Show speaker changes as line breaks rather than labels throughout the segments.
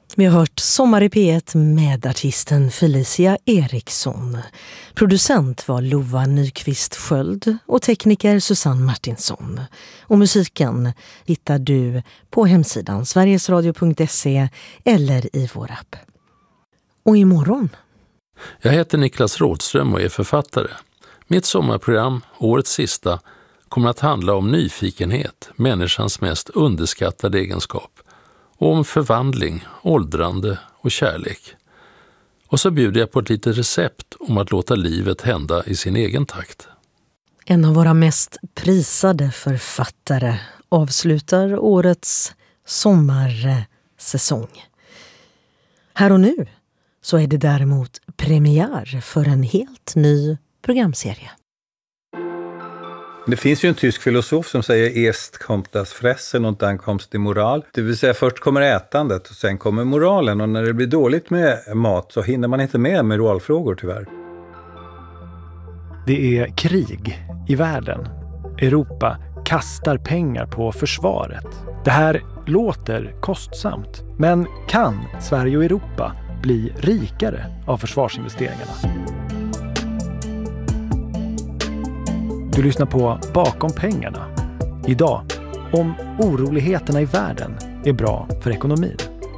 Vi har hört Sommar i P1 med artisten Felicia Eriksson. Producent var Lova Nyqvist Sköld och tekniker Susanne Martinsson. Och musiken hittar du på hemsidan sverigesradio.se eller i vår app. Och imorgon?
Jag heter Niklas Rådström och är författare. Mitt sommarprogram, årets sista, kommer att handla om nyfikenhet, människans mest underskattade egenskap. Och om förvandling, åldrande och kärlek. Och så bjuder jag på ett litet recept om att låta livet hända i sin egen takt.
En av våra mest prisade författare avslutar årets sommarsäsong. Här och nu så är det däremot premiär för en helt ny programserie.
Det finns ju en tysk filosof som säger erst kommt das Fressen und dann kommt die Moral. Det vill säga först kommer ätandet och sen kommer moralen. Och när det blir dåligt med mat så hinner man inte med moralfrågor tyvärr.
Det är krig i världen. Europa kastar pengar på försvaret. Det här låter kostsamt. Men kan Sverige och Europa bli rikare av försvarsinvesteringarna? Du lyssnar på Bakom pengarna. Idag om oroligheterna i världen är bra för ekonomin.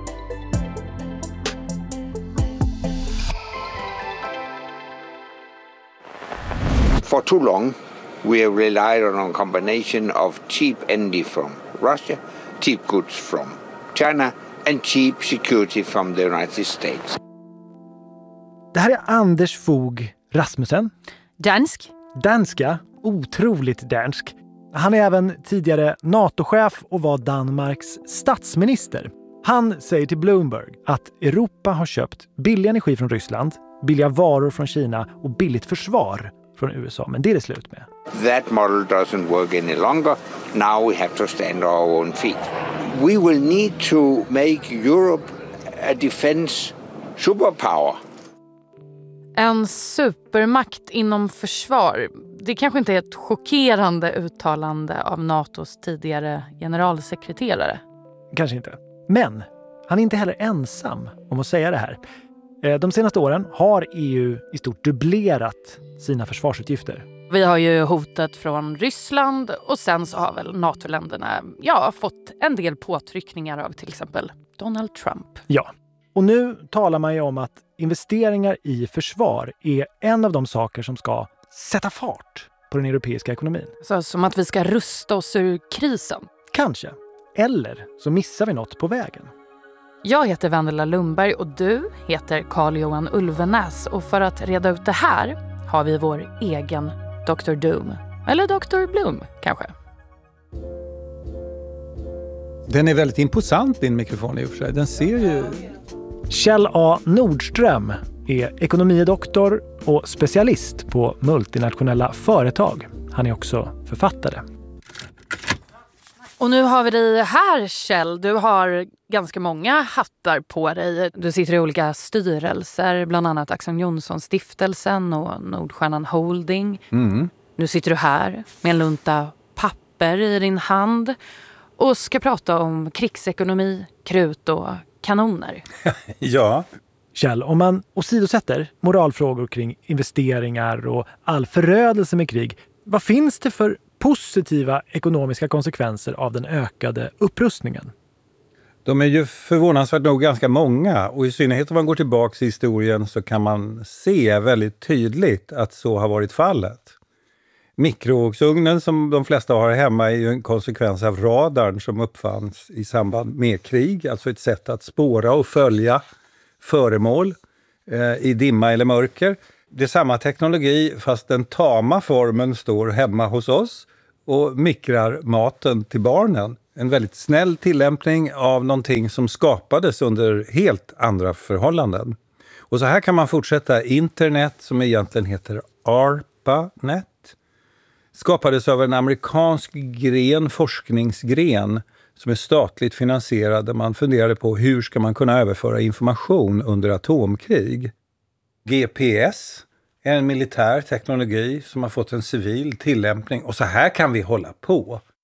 For too long, we have relied on a combination of cheap energy from Russia, cheap goods from China and cheap security from the United States.
Det här är Anders Fogh Rasmussen. Danska, otroligt dansk. Han är även tidigare NATO-chef och var Danmarks statsminister. Han säger till Bloomberg att Europa har köpt billig energi från Ryssland, billiga varor från Kina och billigt försvar från USA. Men det är det slut med.
That model doesn't work any longer. Now we have to stand on our own feet. We will need to make Europe a defense superpower.
En supermakt inom försvar. Det kanske inte är ett chockerande uttalande av NATOs tidigare generalsekreterare.
Kanske inte. Men han är inte heller ensam om att säga det här. De senaste åren har EU i stort dubblerat sina försvarsutgifter.
Vi har ju hotet från Ryssland och sen så har väl NATO-länderna fått en del påtryckningar av till exempel Donald Trump.
Ja, och nu talar man ju om att investeringar i försvar är en av de saker som ska sätta fart på den europeiska ekonomin.
Så som att vi ska rusta oss ur krisen.
Kanske. Eller så missar vi något på vägen.
Jag heter Vendela Lundberg och du heter Carl-Johan Ulvenäs. Och för att reda ut det här har vi vår egen Dr. Doom. Eller Dr. Bloom kanske.
Den är väldigt imposant, din mikrofon i och för sig. Den ser ju...
Kjell A. Nordström är ekonomidoktor och specialist på multinationella företag. Han är också författare.
Och nu har vi dig här, Kjell. Du har ganska många hattar på dig. Du sitter i olika styrelser, bland annat Axel Jonsson-stiftelsen och Nordstjärnan Holding.
Mm.
Nu sitter du här med en lunta papper i din hand och ska prata om krigsekonomi, krut och kanoner.
Ja.
Kjell, om man åsidosätter moralfrågor kring investeringar och all förödelse med krig, vad finns det för positiva ekonomiska konsekvenser av den ökade upprustningen?
De är ju förvånansvärt nog ganska många, och i synnerhet om man går tillbaka i historien så kan man se väldigt tydligt att så har varit fallet. Mikrovågsugnen som de flesta har hemma är ju en konsekvens av radarn som uppfanns i samband med krig, alltså ett sätt att spåra och följa föremål i dimma eller mörker. Det är samma teknologi fast den tama formen står hemma hos oss och mikrar maten till barnen. En väldigt snäll tillämpning av någonting som skapades under helt andra förhållanden. Och så här kan man fortsätta. Internet, som egentligen heter ARPANET, skapades av en amerikansk forskningsgren som är statligt finansierad, där man funderade på hur ska man kunna överföra information under atomkrig. GPS är en militär teknologi som har fått en civil tillämpning, och så här kan vi hålla på.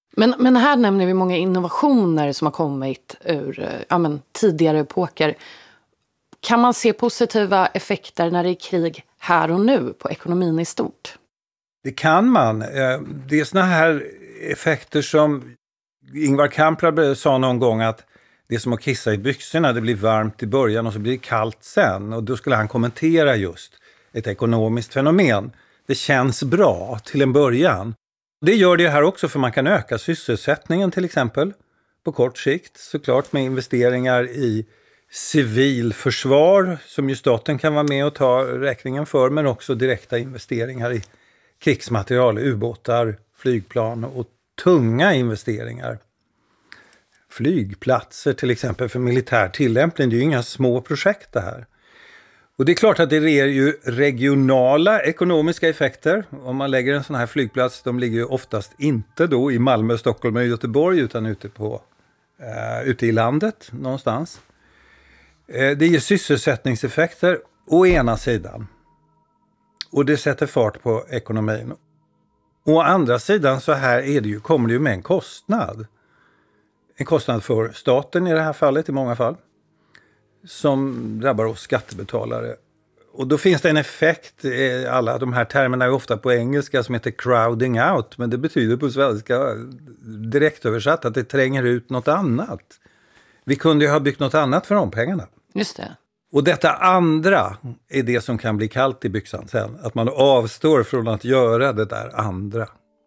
Men här nämner vi många innovationer som har kommit ur tidigare epoker. Kan man se positiva effekter när det är krig här och nu på ekonomin i stort?
Det kan man. Det är såna här effekter som Ingvar Kamprad sa någon gång, att det är som att kissa i byxorna. Det blir varmt i början och så blir det kallt sen. Och då skulle han kommentera just ett ekonomiskt fenomen. Det känns bra till en början. Det gör det här också, för man kan öka sysselsättningen till exempel på kort sikt. Såklart med investeringar i civilförsvar som ju staten kan vara med och ta räkningen för. Men också direkta investeringar i krigsmaterial, ubåtar, flygplan och tunga investeringar. Flygplatser till exempel för militär tillämpning, det är ju inga små projekt det här. Och det är klart att det ger ju regionala ekonomiska effekter. Om man lägger en sån här flygplats, de ligger ju oftast inte då i Malmö, Stockholm och Göteborg, utan ute i landet någonstans. Det ger sysselsättningseffekter å ena sidan. Och det sätter fart på ekonomin. Å andra sidan så här kommer det ju med en kostnad. En kostnad för staten i det här fallet, i många fall, som drabbar oss skattebetalare. Och då finns det en effekt, alla de här termerna är ofta på engelska, som heter crowding out, men det betyder på svenska direkt översatt att det tränger ut något annat. Vi kunde ju ha byggt något annat för de pengarna.
Just det.
Och detta andra är det som kan bli kallt i byxan sen. Att man avstår från att göra det där andra.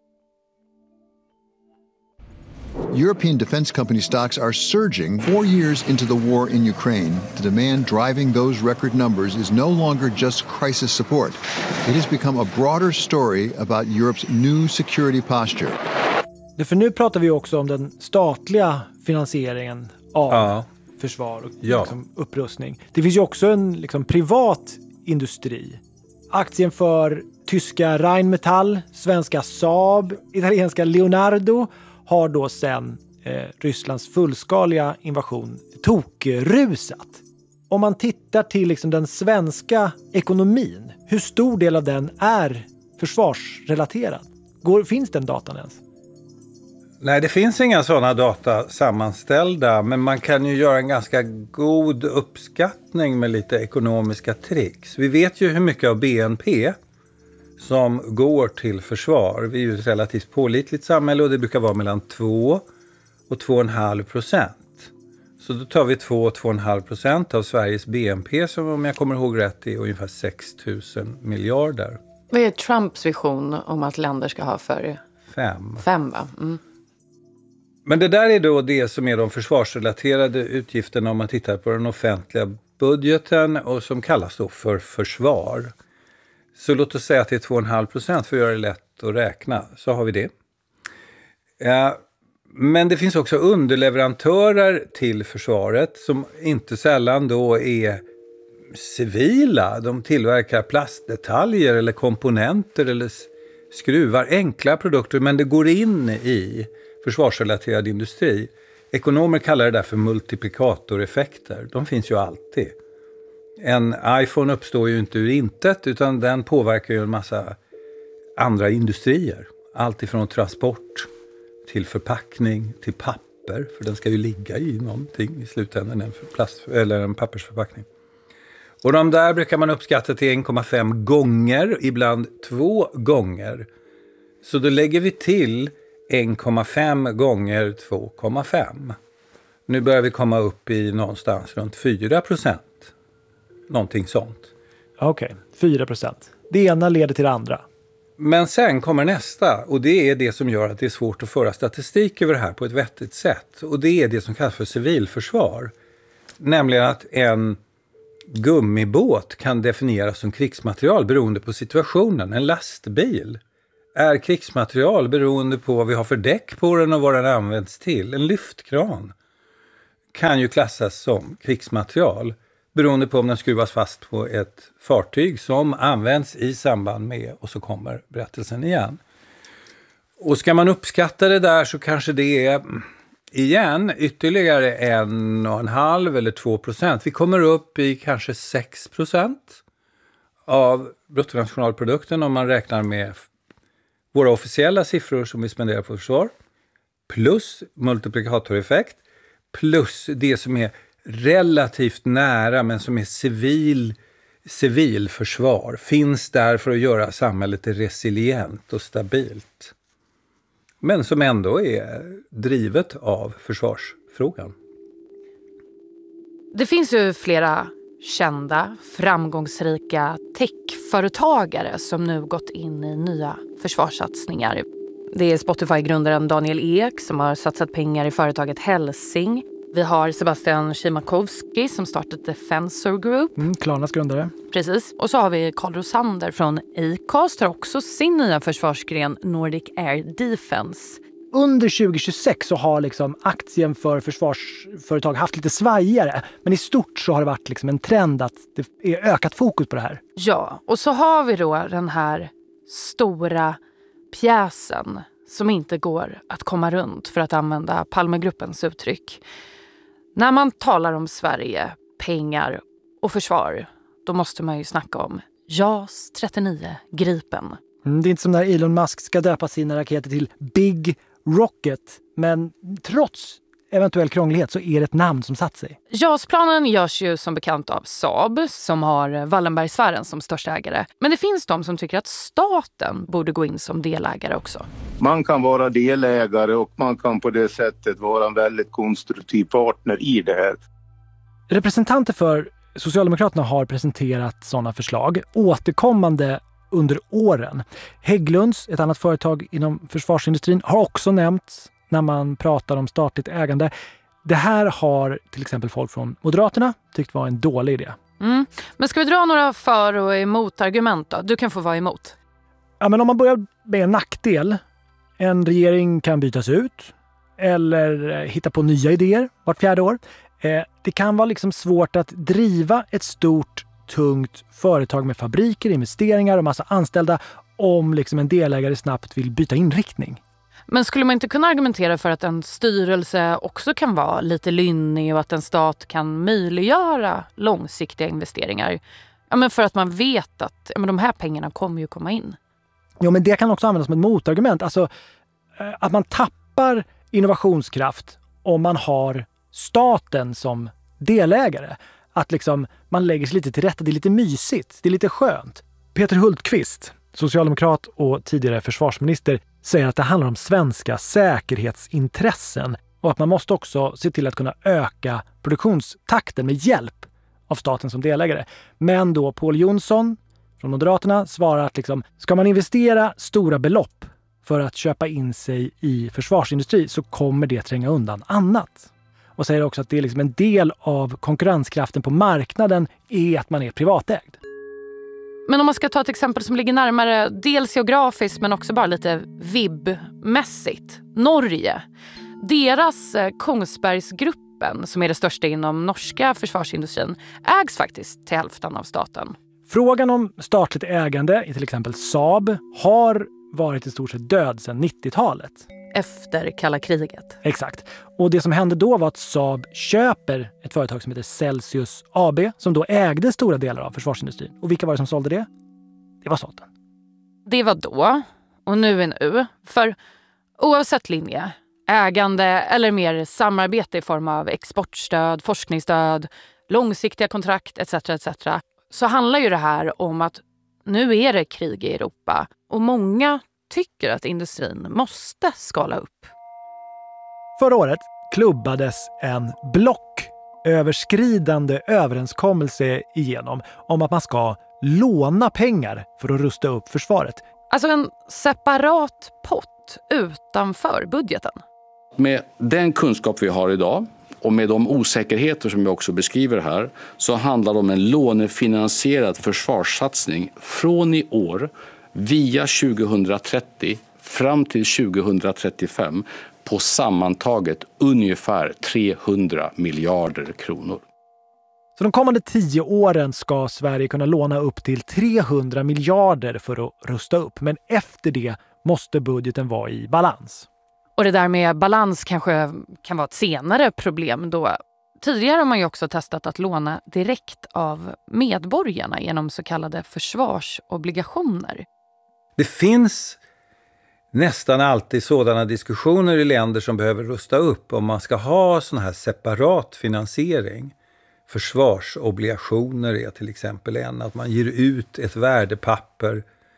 European defense company stocks are surging 4 years into the war in Ukraine. The demand driving those record numbers is no longer just crisis support. It has become a broader story about Europe's new security posture.
För nu pratar vi också om den statliga finansieringen av försvar och upprustning. Det finns ju också en privat industri. Aktien för tyska Rheinmetall, svenska Saab, italienska Leonardo har då sen Rysslands fullskaliga invasion tokrusat. Om man tittar till den svenska ekonomin, hur stor del av den är försvarsrelaterad? Finns den datan ens?
Nej, det finns inga sådana data sammanställda, men man kan ju göra en ganska god uppskattning med lite ekonomiska tricks. Vi vet ju hur mycket av BNP som går till försvar. Vi är ju ett relativt pålitligt samhälle och det brukar vara mellan 2 och 2,5%. Så då tar vi 2,5% av Sveriges BNP, som om jag kommer ihåg rätt är ungefär 6 000 miljarder.
Vad är Trumps vision om att länder ska ha för? 5 va? Mm.
Men det där är då det som är de försvarsrelaterade utgifterna om man tittar på den offentliga budgeten och som kallas då för försvar. Så låt oss säga att det är 2,5% för att göra det lätt att räkna. Så har vi det. Men det finns också underleverantörer till försvaret som inte sällan då är civila. De tillverkar plastdetaljer eller komponenter eller skruvar, enkla produkter, men det går in i försvarsrelaterad industri. Ekonomer kallar det där för multiplikatoreffekter. De finns ju alltid. En iPhone uppstår ju inte ur intet, utan den påverkar ju en massa andra industrier. Allt ifrån transport till förpackning till papper, för den ska ju ligga i någonting i slutändan, en pappersförpackning. Och de där brukar man uppskatta till 1,5 gånger, ibland 2 gånger. Så då lägger vi till 1,5 gånger 2,5. Nu börjar vi komma upp i någonstans runt 4%. Någonting sånt.
Okej, 4%. Det ena leder till det andra.
Men sen kommer nästa, och det är det som gör att det är svårt att föra statistik över det här på ett vettigt sätt. Och det är det som kallas för civilförsvar. Nämligen att en gummibåt kan definieras som krigsmaterial beroende på situationen. En lastbil är krigsmaterial beroende på vad vi har för däck på den och vad den används till. En lyftkran kan ju klassas som krigsmaterial beroende på om den skruvas fast på ett fartyg som används i samband med, och så kommer berättelsen igen. Och ska man uppskatta det där så kanske det är igen ytterligare 1,5 eller 2%. Vi kommer upp i kanske 6% av bruttonationalprodukten om man räknar med våra officiella siffror som vi spenderar på försvar. plus multiplikatoreffekt, plus det som är relativt nära men som är civilförsvar, finns där för att göra samhället resilient och stabilt. Men som ändå är drivet av försvarsfrågan.
Det finns ju flera kända, framgångsrika techföretagare som nu gått in i nya försvarssatsningar. Det är Spotify-grundaren Daniel Ek som har satsat pengar i företaget Helsing. Vi har Sebastian Szymakowski som startat Defensor Group.
Klarnas grundare.
Precis. Och så har vi Carl Rosander från Acast, har också sin nya försvarsgren Nordic Air Defense.
Under 2026 så har liksom aktien för försvarsföretag haft lite svajigare. Men i stort så har det varit liksom en trend att det är ökat fokus på det här.
Ja, och så har vi då den här stora pjäsen som inte går att komma runt, för att använda Palmegruppens uttryck. När man talar om Sverige, pengar och försvar, då måste man ju snacka om JAS 39 Gripen.
Det är inte som när Elon Musk ska döpa sina raketer till Big Rocket, men trots eventuell krånglighet så är det ett namn som satt sig.
JAS-planen görs ju som bekant av Saab, som har Wallenbergsfären som största ägare. Men det finns de som tycker att staten borde gå in som delägare också.
Man kan vara delägare och man kan på det sättet vara en väldigt konstruktiv partner i det här.
Representanter för Socialdemokraterna har presenterat sådana förslag återkommande under åren. Hägglunds, ett annat företag inom försvarsindustrin, har också nämnts när man pratar om statligt ägande. Det här har till exempel folk från Moderaterna tyckt var en dålig idé.
Men ska vi dra några för- och emot-argument då? Du kan få vara emot.
Ja, men om man börjar med en nackdel. En regering kan bytas ut eller hitta på nya idéer vart 4:e år. Det kan vara liksom svårt att driva ett stort, tungt företag med fabriker, investeringar och massa anställda om liksom en delägare snabbt vill byta inriktning.
Men skulle man inte kunna argumentera för att en styrelse också kan vara lite lynnig och att en stat kan möjliggöra långsiktiga investeringar? Ja, men för att man vet att de här pengarna kommer ju komma in.
Jo, men det kan också användas som ett motargument. Alltså att man tappar innovationskraft om man har staten som delägare. Att liksom man lägger sig lite till rätta. Det är lite mysigt. Det är lite skönt. Peter Hultqvist, socialdemokrat och tidigare försvarsminister, säger att det handlar om svenska säkerhetsintressen och att man måste också se till att kunna öka produktionstakten med hjälp av staten som delägare. Men då Paul Jonsson från Moderaterna svarar att liksom, ska man investera stora belopp för att köpa in sig i försvarsindustri så kommer det tränga undan annat. Och säger också att det är liksom en del av konkurrenskraften på marknaden är att man är privatägd.
Men om man ska ta ett exempel som ligger närmare dels geografiskt men också bara lite vibb-mässigt. Norge. Deras Kongsbergsgruppen, som är det största inom norska försvarsindustrin, ägs faktiskt till hälften av staten.
Frågan om statligt ägande i till exempel Saab har varit i stort sett död sedan 90-talet.
Efter kalla kriget.
Exakt. Och det som hände då var att Saab köper ett företag som heter Celsius AB som då ägde stora delar av försvarsindustrin. Och vilka var det som sålde det? Det var staten.
Det var då och nu är nu. För oavsett linje, ägande eller mer samarbete i form av exportstöd, forskningsstöd, långsiktiga kontrakt etc. så handlar ju det här om att nu är det krig i Europa och många tycker att industrin måste skala upp.
Förra året klubbades en blocköverskridande överenskommelse igenom om att man ska låna pengar för att rusta upp försvaret.
Alltså en separat pott utanför budgeten.
Med den kunskap vi har idag och med de osäkerheter som jag också beskriver här så handlar det om en lånefinansierad försvarssatsning från i år via 2030 fram till 2035 på sammantaget ungefär 300 miljarder kronor.
Så de kommande 10 åren ska Sverige kunna låna upp till 300 miljarder för att rusta upp. Men efter det måste budgeten vara i balans.
Och det där med balans kanske kan vara ett senare problem då. Tidigare har man ju också testat att låna direkt av medborgarna genom så kallade försvarsobligationer.
Det finns nästan alltid sådana diskussioner i länder som behöver rusta upp om man ska ha sån här separat finansiering. Försvarsobligationer är till exempel en, att man ger ut ett värdepapper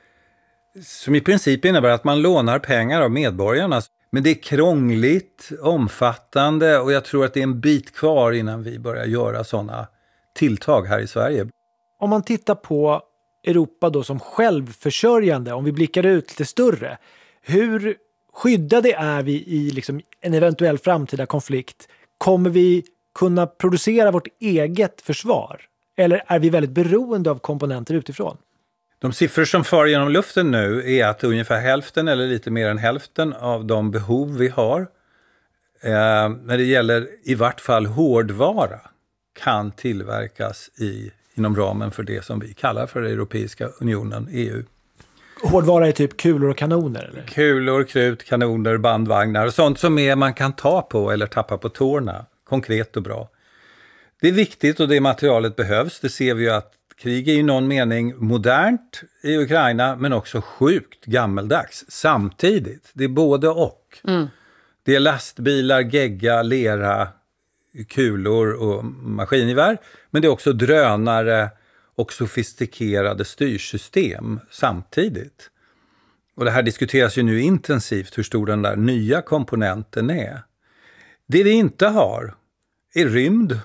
som i princip innebär att man lånar pengar av medborgarna. Men det är krångligt, omfattande och jag tror att det är en bit kvar innan vi börjar göra sådana tilltag här i Sverige.
Om man tittar på Europa då som självförsörjande, om vi blickar ut lite större, hur skyddade är vi i liksom en eventuell framtida konflikt? Kommer vi kunna producera vårt eget försvar? Eller är vi väldigt beroende av komponenter utifrån?
De siffror som far genom luften nu är att ungefär hälften eller lite mer än hälften av de behov vi har när det gäller i vart fall hårdvara kan tillverkas inom ramen för det som vi kallar för Europeiska unionen, EU.
Hårdvara är typ kulor och kanoner? Eller?
Kulor, krut, kanoner, bandvagnar och sånt som man kan ta på eller tappa på tårna. Konkret och bra. Det är viktigt och det materialet behövs. Det ser vi ju att krig är i någon mening modernt i Ukraina men också sjukt gammeldags samtidigt. Det är både och. Mm. Det är lastbilar, gegga, lera, kulor och maskingevär. Men det är också drönare och sofistikerade styrsystem samtidigt. Och det här diskuteras ju nu intensivt hur stor den där nya komponenten är. Det vi inte har är rymd.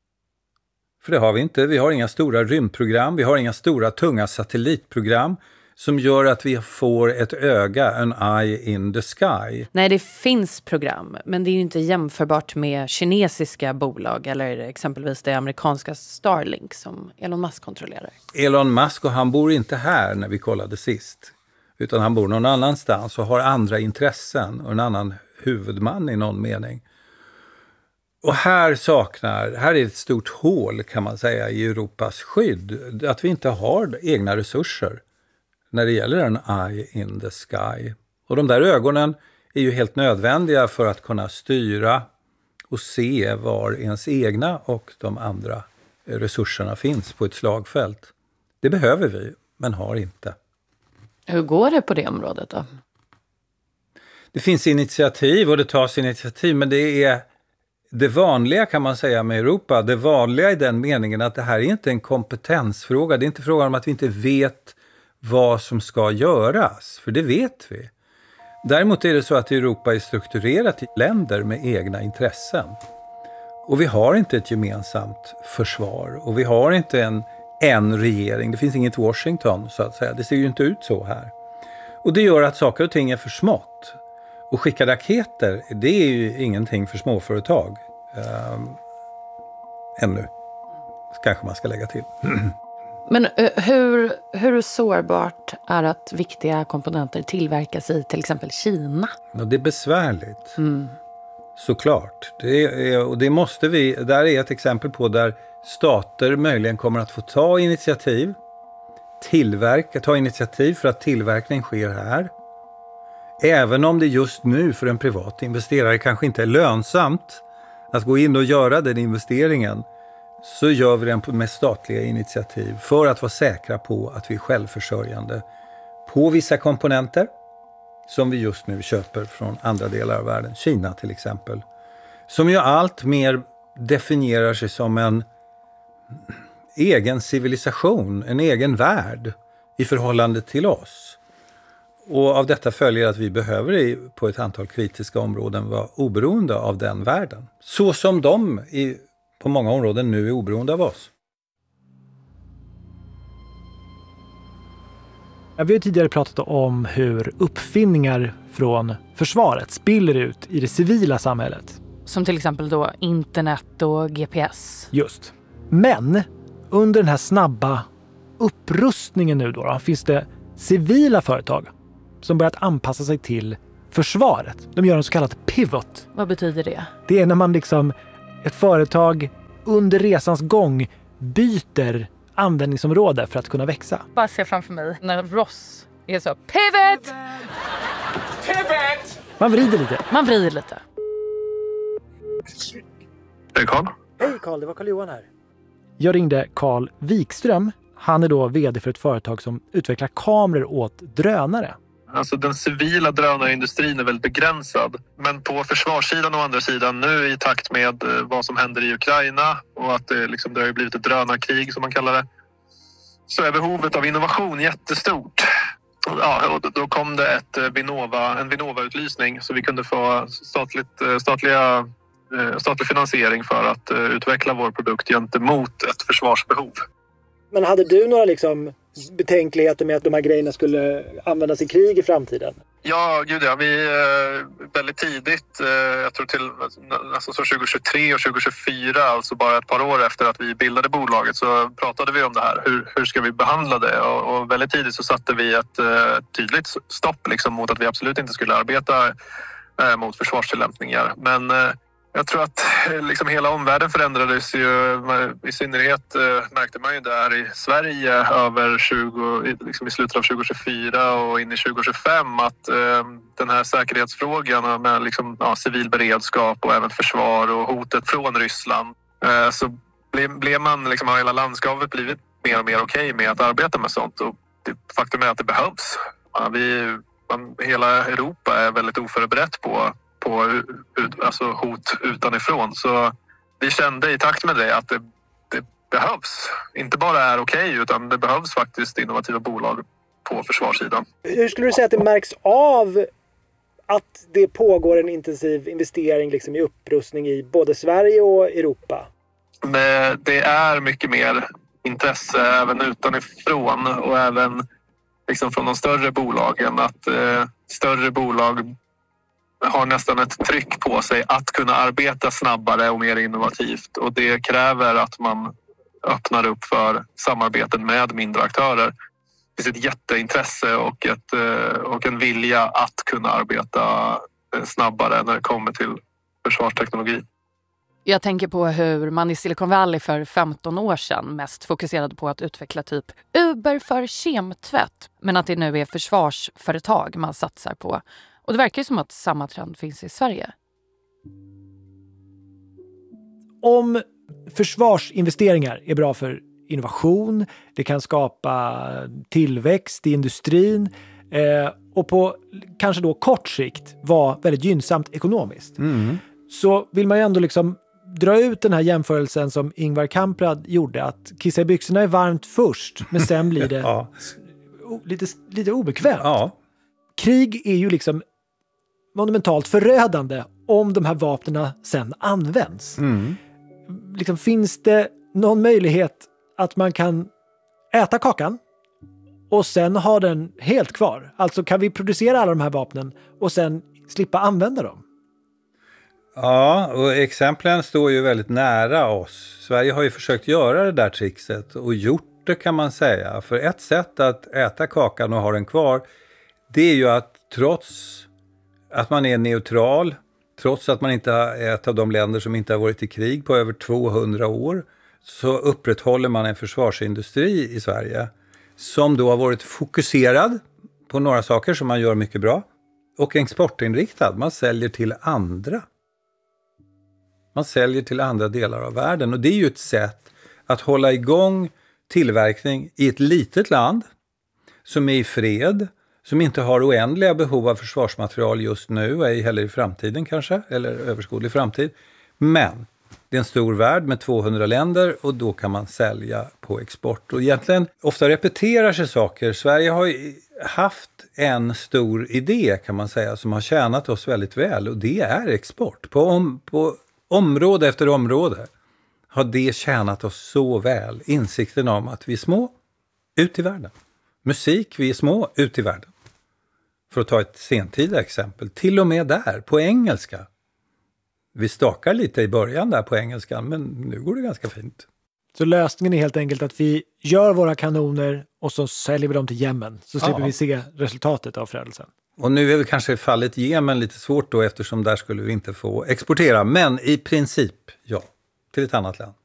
För det har vi inte. Vi har inga stora rymdprogram. Vi har inga stora tunga satellitprogram som gör att vi får ett öga, en eye in the sky.
Nej, det finns program, men det är ju inte jämförbart med kinesiska bolag eller exempelvis det amerikanska Starlink som Elon Musk kontrollerar.
Elon Musk, och han bor inte här när vi kollade sist, utan han bor någon annanstans och har andra intressen och en annan huvudman i någon mening. Och här är ett stort hål kan man säga i Europas skydd, att vi inte har egna resurser när det gäller en eye in the sky. Och de där ögonen är ju helt nödvändiga för att kunna styra och se var ens egna och de andra resurserna finns på ett slagfält. Det behöver vi, men har inte.
Hur går det på det området då?
Det finns initiativ och det tas initiativ, men det är det vanliga kan man säga med Europa. Det vanliga i den meningen att det här är inte en kompetensfråga. Det är inte frågan om att vi inte vet vad som ska göras, för det vet vi. Däremot är det så att Europa är strukturerat i länder med egna intressen. Och vi har inte ett gemensamt försvar och vi har inte en regering. Det finns inget Washington så att säga. Det ser ju inte ut så här. Och det gör att saker och ting är för smått. Och skicka raketer, det är ju ingenting för småföretag. Ännu. Kanske man ska lägga till.
Men hur sårbart är att viktiga komponenter tillverkas i till exempel Kina?
Ja, det är besvärligt. Såklart. Det måste vi. Där är ett exempel på där stater möjligen kommer att få ta initiativ för att tillverkning sker här. Även om det just nu för en privat investerare kanske inte är lönsamt att gå in och göra den investeringen, så gör vi den med statliga initiativ för att vara säkra på att vi är självförsörjande på vissa komponenter som vi just nu köper från andra delar av världen. Kina till exempel, som ju allt mer definierar sig som en egen civilisation, en egen värld i förhållande till oss. Och av detta följer att vi behöver på ett antal kritiska områden vara oberoende av den världen. Så som de på många områden nu är oberoende av oss.
Vi har tidigare pratat om hur uppfinningar från försvaret spiller ut i det civila samhället.
Som till exempel då internet och GPS.
Just. Men under den här snabba upprustningen nu då finns det civila företag som börjat anpassa sig till försvaret. De gör en så kallad pivot.
Vad betyder det?
Det är när man ett företag under resans gång byter användningsområde för att kunna växa.
Bara se framför mig när Ross är så pivot!
Pivot!
Man vrider lite.
Hej Carl.
Hej Carl, det var Carl-Johan här. Jag ringde Carl Wikström. Han är då vd för ett företag som utvecklar kameror åt drönare.
Alltså den civila drönarindustrin är väldigt begränsad. Men på försvarssidan och andra sidan nu i takt med vad som händer i Ukraina och att det har ju blivit ett drönarkrig som man kallar det, så är behovet av innovation jättestort. Ja, och då kom det en Vinnova-utlysning så vi kunde få statlig finansiering för att utveckla vår produkt gentemot ett försvarsbehov.
Men hade du några betänkligheter med att de här grejerna skulle användas i krig i framtiden?
Ja, gud ja. Vi väldigt tidigt, jag tror till alltså 2023 och 2024, alltså bara ett par år efter att vi bildade bolaget, så pratade vi om det här. Hur ska vi behandla det? Och väldigt tidigt så satte vi ett tydligt stopp mot att vi absolut inte skulle arbeta mot försvarstillämpningar. Men jag tror att hela omvärlden förändrades ju. I synnerhet märkte man ju där i Sverige i slutet av 2024 och in i 2025 att den här säkerhetsfrågan med civil beredskap och även försvar och hotet från Ryssland, så blev man har hela landskapet blivit mer och mer okej med att arbeta med sånt. Och faktum är att det behövs. Hela Europa är väldigt oförberett på hot utanifrån. Så vi kände i takt med det att det behövs. Inte bara är okej, utan det behövs faktiskt innovativa bolag på försvarssidan.
Hur skulle du säga att det märks av att det pågår en intensiv investering i upprustning i både Sverige och Europa?
Det är mycket mer intresse även utanifrån och även från de större bolagen. Att större bolag har nästan ett tryck på sig att kunna arbeta snabbare och mer innovativt. Och det kräver att man öppnar upp för samarbeten med mindre aktörer. Det finns ett jätteintresse och en vilja att kunna arbeta snabbare när det kommer till försvarsteknologi.
Jag tänker på hur man i Silicon Valley för 15 år sedan mest fokuserade på att utveckla typ Uber för kemtvätt. Men att det nu är försvarsföretag man satsar på. Och det verkar ju som att samma trend finns i Sverige.
Om försvarsinvesteringar är bra för innovation, det kan skapa tillväxt i industrin och på kanske då kort sikt vara väldigt gynnsamt ekonomiskt. Så vill man ju ändå dra ut den här jämförelsen som Ingvar Kamprad gjorde, att kissa i byxorna är varmt först, men sen blir det lite obekvämt.
Ja.
Krig är ju monumentalt förödande om de här vapnena sen används. Finns det någon möjlighet att man kan äta kakan och sen ha den helt kvar? Alltså kan vi producera alla de här vapnen och sen slippa använda dem?
Ja, och exemplen står ju väldigt nära oss. Sverige har ju försökt göra det där trixet och gjort det, kan man säga. För ett sätt att äta kakan och ha den kvar, det är ju att trots att man är neutral, trots att man inte är ett av de länder som inte har varit i krig på över 200 år, så upprätthåller man en försvarsindustri i Sverige som då har varit fokuserad på några saker som man gör mycket bra och exportinriktad. Man säljer till andra. Man säljer till andra delar av världen, och det är ju ett sätt att hålla igång tillverkning i ett litet land som är i fred, som inte har oändliga behov av försvarsmaterial just nu, ej heller i framtiden kanske, eller överskådlig framtid. Men det är en stor värld med 200 länder och då kan man sälja på export. Och egentligen ofta repeterar sig saker. Sverige har haft en stor idé, kan man säga, som har tjänat oss väldigt väl, och det är export. På område efter område har det tjänat oss så väl. Insikten om att vi är små, ut i världen. Musik, vi är små, ut i världen. För att ta ett sentida exempel, till och med där, på engelska. Vi stakar lite i början där på engelskan, men nu går det ganska fint.
Så lösningen är helt enkelt att vi gör våra kanoner och så säljer vi dem till Jemen. Så slipper vi se resultatet av förädelsen.
Och nu är väl kanske fallet Jemen lite svårt då, eftersom där skulle vi inte få exportera. Men i princip, ja, till ett annat land.